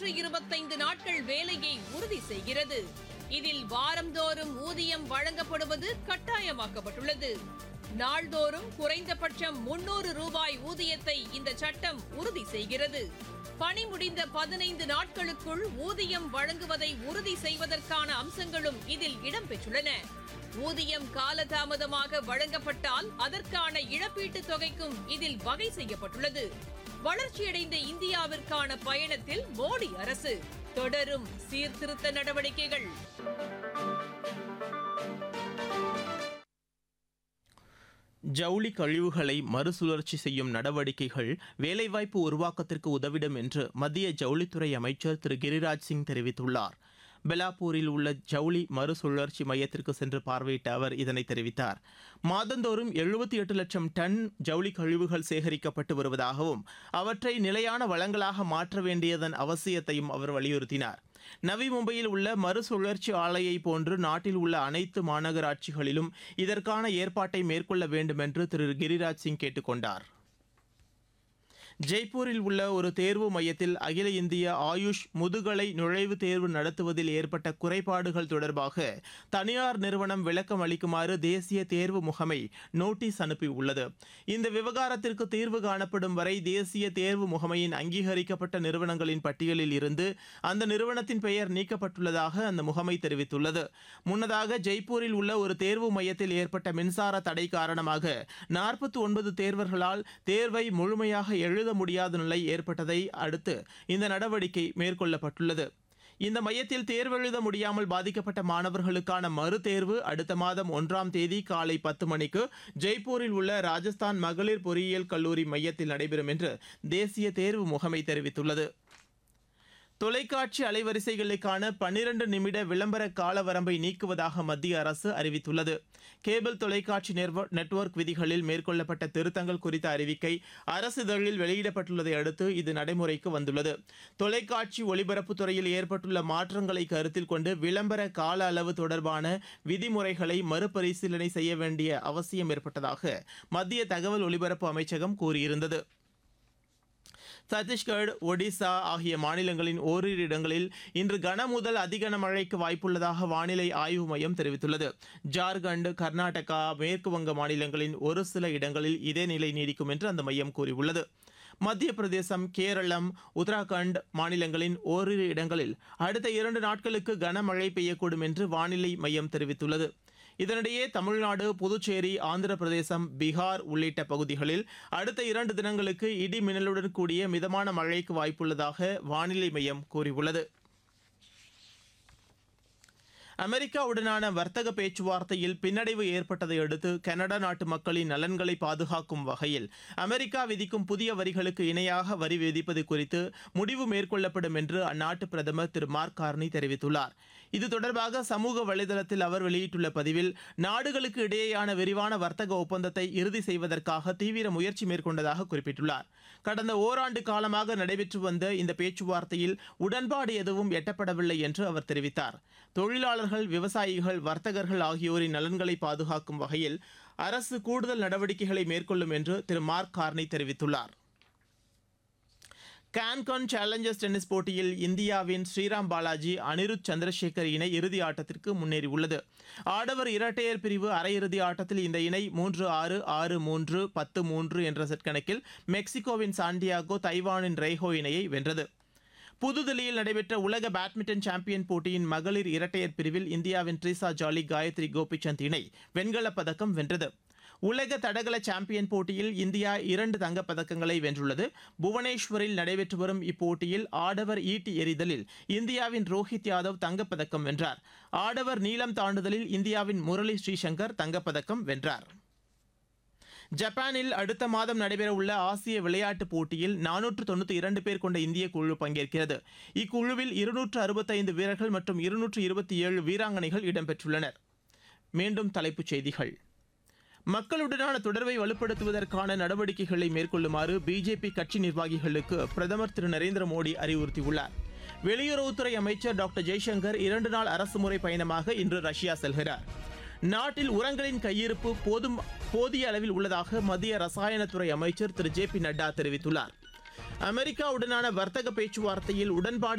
325 நாட்கள் வேலையை உறுதி செய்கிறது. இதில் வாரந்தோறும் ஊதியம் வழங்கப்படுவது கட்டாயமாக்கப்பட்டுள்ளது. நாள்தோறும் குறைந்தபட்சம் 300 ரூபாய் ஊதியத்தை இந்த சட்டம் உறுதி செய்கிறது. பணி முடிந்த 15 நாட்களுக்குள் ஊதியம் வழங்குவதை உறுதி செய்வதற்கான அம்சங்களும் இதில் இடம்பெற்றுள்ளன. ஊதியம் காலதாமதமாக வழங்கப்பட்டால் அதற்கான இழப்பீட்டுத் தொகைக்கும் இதில் வகை செய்யப்பட்டுள்ளது. வளர்ச்சியடைந்த இந்தியாவிற்கான பயணத்தில் மோடி அரசு தொடரும் சீர்திருத்த நடவடிக்கைகள். ஜவுளி கழிவுகளை மறுசுழற்சி செய்யும் நடவடிக்கைகள் வேலைவாய்ப்பு உருவாக்கத்திற்கு உதவிடும் என்று மத்திய ஜவுளித்துறை அமைச்சர் திரு கிரிராஜ் சிங் தெரிவித்துள்ளார். பெலாப்பூரில் உள்ள ஜவுளி மறுசுழற்சி மையத்திற்கு சென்று பார்வையிட்ட அவர் இதனை தெரிவித்தார். மாதந்தோறும் 78 லட்சம் டன் ஜவுளி கழிவுகள் சேகரிக்கப்பட்டு வருவதாகவும் அவற்றை நிலையான வளங்களாக மாற்ற வேண்டியதன் அவசியத்தையும் அவர் வலியுறுத்தினார். நவி மும்பையில் உள்ள மறுசுழற்சி ஆலையை போன்று நாட்டில் உள்ள அனைத்து மாநகராட்சிகளிலும் இதற்கான ஏற்பாட்டை மேற்கொள்ள வேண்டும் என்று திரு கிரிராஜ் சிங் கேட்டுக் கொண்டார். ஜெய்ப்பூரில் உள்ள ஒரு தேர்வு மையத்தில் அகில இந்திய ஆயுஷ் முதுகலை நுழைவுத் தேர்வு நடத்துவதில் ஏற்பட்ட குறைபாடுகள் தொடர்பாக தனியார் நிறுவனம் விளக்கம் அளிக்குமாறு தேசிய தேர்வு முகமை நோட்டீஸ் அனுப்பியுள்ளது. இந்த விவகாரத்திற்கு தீர்வு காணப்படும் வரை தேசிய தேர்வு முகமையின் அங்கீகரிக்கப்பட்ட நிறுவனங்களின் பட்டியலில் இருந்து அந்த நிறுவனத்தின் பெயர் நீக்கப்பட்டுள்ளதாக அந்த முகமை தெரிவித்துள்ளது. முன்னதாக ஜெய்ப்பூரில் உள்ள ஒரு தேர்வு மையத்தில் ஏற்பட்ட மின்சார தடை காரணமாக 49 தேர்வர்களால் தேர்வை முழுமையாக எழுத முடியாத நிலை ஏற்பட்டதை அடுத்து இந்த நடவடிக்கை மேற்கொள்ளப்பட்டுள்ளது. இந்த மையத்தில் தேர்வெழுத முடியாமல் பாதிக்கப்பட்ட மாணவர்களுக்கான மறுதேர்வு அடுத்த மாதம் 1ஆம் தேதி காலை 10 மணிக்கு ஜெய்ப்பூரில் உள்ள ராஜஸ்தான் மகளிர் பொறியியல் கல்லூரி மையத்தில் நடைபெறும் என்று தேசிய தேர்வு முகமை தெரிவித்துள்ளது. தொலைக்காட்சி அலைவரிசைகளுக்கான 12 நிமிட விளம்பர கால வரம்பை நீக்குவதாக மத்திய அரசு அறிவித்துள்ளது. கேபிள் தொலைக்காட்சி நெட்வொர்க் விதிகளில் மேற்கொள்ளப்பட்ட திருத்தங்கள் குறித்த அறிவிக்கை அரசிதழில் வெளியிடப்பட்டுள்ளதை அடுத்து இது நடைமுறைக்கு வந்துள்ளது. தொலைக்காட்சி ஒளிபரப்பு துறையில் ஏற்பட்டுள்ள மாற்றங்களை கருத்தில் கொண்டு விளம்பர கால அளவு தொடர்பான விதிமுறைகளை மறுபரிசீலனை செய்ய வேண்டிய அவசியம் ஏற்பட்டதாக மத்திய தகவல் ஒலிபரப்பு அமைச்சகம் கூறியிருந்தது. சத்தீஸ்கர், ஒடிசா ஆகிய மாநிலங்களின் ஓரிரு இடங்களில் இன்று கனமுதல் அதிகனமழைக்கு வாய்ப்புள்ளதாக வானிலை ஆய்வு மையம் தெரிவித்துள்ளது. ஜார்க்கண்ட், கர்நாடகா, மேற்கு வங்க மாநிலங்களின் ஒரு சில இடங்களில் இதே நிலை நீடிக்கும் என்று அந்த மையம் கூறியுள்ளது. மத்திய பிரதேசம், கேரளம், உத்தராகண்ட் மாநிலங்களின் ஓரிரு இடங்களில் அடுத்த 2 நாட்களுக்கு கனமழை பெய்யக்கூடும் என்று வானிலை மையம் தெரிவித்துள்ளது. இதனிடையே தமிழ்நாடு, புதுச்சேரி, ஆந்திர பிரதேசம், பீகார் உள்ளிட்ட பகுதிகளில் அடுத்த 2 தினங்களுக்கு இடி மின்னலுடன் கூடிய மிதமான மழைக்கு வாய்ப்புள்ளதாக வானிலை மையம் கூறியுள்ளது. அமெரிக்காவுடனான வர்த்தக பேச்சுவார்த்தையில் பின்னடைவு ஏற்பட்டதை அடுத்து கனடா நாட்டு மக்களின் நலன்களை பாதுகாக்கும் வகையில் அமெரிக்கா விதிக்கும் புதிய வரிகளுக்கு இணையாக வரி விதிப்பது குறித்து முடிவு மேற்கொள்ளப்படும் என்று அந்நாட்டு பிரதமர் திரு மார்க் கார்னி தெரிவித்துள்ளார். இது தொடர்பாக சமூக வலைதளத்தில் அவர் வெளியிட்டுள்ள பதிவில், நாடுகளுக்கு இடையேயான விரிவான வர்த்தக ஒப்பந்தத்தை இறுதி செய்வதற்காக தீவிர முயற்சி மேற்கொண்டதாக குறிப்பிட்டுள்ளார். கடந்த ஓராண்டு காலமாக நடைபெற்று வந்த இந்த பேச்சுவார்த்தையில் உடன்பாடு எதுவும் எட்டப்படவில்லை என்று அவர் தெரிவித்தார். தொழிலாளர்கள், விவசாயிகள், வர்த்தகர்கள் ஆகியோரின் நலன்களை பாதுகாக்கும் வகையில் அரசு கூடுதல் நடவடிக்கைகளை மேற்கொள்ளும் என்று திரு மார்க் கார்னி தெரிவித்துள்ளார். கான்கான் சேலஞ்சர்ஸ் டென்னிஸ் போட்டியில் இந்தியாவின் ஸ்ரீராம் பாலாஜி, அனிருத் சந்திரசேகர் இணை இறுதி ஆட்டத்திற்கு முன்னேறியுள்ளது. ஆடவர் இரட்டையர் பிரிவு அரையிறுதி ஆட்டத்தில் இந்த இணை 3-6, 6-3, 10-3 என்ற செட் கணக்கில் மெக்சிகோவின் சாண்டியாகோ, தைவானின் ரெய்ஹோ இணையை வென்றது. புதுதில்லியில் நடைபெற்ற உலக பேட்மிண்டன் சாம்பியன் போட்டியின் மகளிர் இரட்டையர் பிரிவில் இந்தியாவின் ட்ரீசா ஜாலி, காயத்ரி கோபிசந்த் இணை வெண்கலப் பதக்கம் வென்றது. உலக தடகள சாம்பியன் போட்டியில் இந்தியா 2 தங்கப்பதக்கங்களை வென்றுள்ளது. புவனேஸ்வரில் நடைபெற்று வரும் இப்போட்டியில் ஆடவர் ஈட்டி எறிதலில் இந்தியாவின் ரோஹித் யாதவ் தங்கப்பதக்கம் வென்றார். ஆடவர் நீளம் தாண்டுதலில் இந்தியாவின் முரளி ஸ்ரீசங்கர் தங்கப்பதக்கம் வென்றார். ஜப்பானில் அடுத்த மாதம் நடைபெறவுள்ள ஆசிய விளையாட்டுப் போட்டியில் 492 பேர் கொண்ட இந்திய குழு பங்கேற்கிறது. இக்குழுவில் 265 வீரர்கள் மற்றும் 227 வீராங்கனைகள் இடம்பெற்றுள்ளனர். மீண்டும் தலைப்புச் செய்திகள். மக்களுடனான தொடர்பை வலுப்படுத்துவதற்கான நடவடிக்கைகளை மேற்கொள்ளுமாறு பிஜேபி கட்சி நிர்வாகிகளுக்கு பிரதமர் திரு நரேந்திர மோடி அறிவுறுத்தியுள்ளார். வெளியுறவுத்துறை அமைச்சர் டாக்டர் ஜெய்சங்கர் 2 நாள் அரசுமுறை பயணமாக இன்று ரஷ்யா செல்கிறார். நாட்டில் உரங்களின் கையிருப்பு போதிய அளவில் உள்ளதாக மத்திய ரசாயனத்துறை அமைச்சர் திரு ஜே பி நட்டா தெரிவித்துள்ளார். அமெரிக்காவுடனான வர்த்தக பேச்சுவார்த்தையில் உடன்பாடு